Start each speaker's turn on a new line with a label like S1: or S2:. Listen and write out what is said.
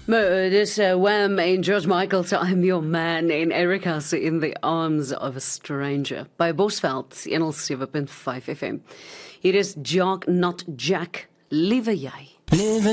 S1: Dis Wham en George Michael se I'm Your Man en Erika se In the Arms of a Stranger by Bosveld 107.5 FM. Hier is Jock Not Jack, liewe jy.